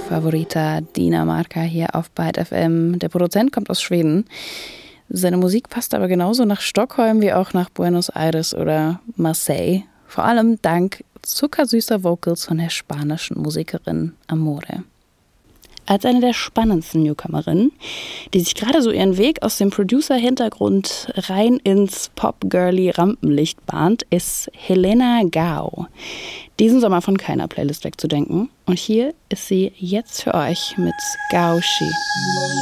Favorita Dinamarca hier auf Byte FM. Der Produzent kommt aus Schweden. Seine Musik passt aber genauso nach Stockholm wie auch nach Buenos Aires oder Marseille. Vor allem dank zuckersüßer Vocals von der spanischen Musikerin Amore. Als eine der spannendsten Newcomerinnen, die sich gerade so ihren Weg aus dem Producer-Hintergrund rein ins Pop-Girly-Rampenlicht bahnt, ist Helena Gao. Diesen Sommer von keiner Playlist wegzudenken. Und hier ist sie jetzt für euch mit Gaoshi.